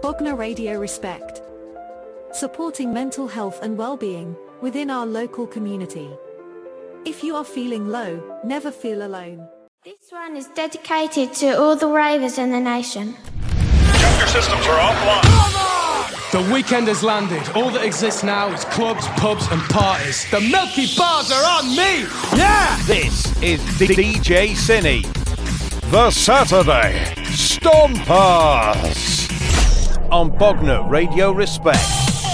Bognor Radio Respect. Supporting mental health and well-being within our local community. If you are feeling low, never feel alone. This one is dedicated to all the ravers in the nation. Check your systems are offline. The weekend has landed. All that exists now is clubs, pubs and parties. The Milky Bars are on me! Yeah! This is DJ Cine. The Saturday Stompers on Bognor Radio Respect.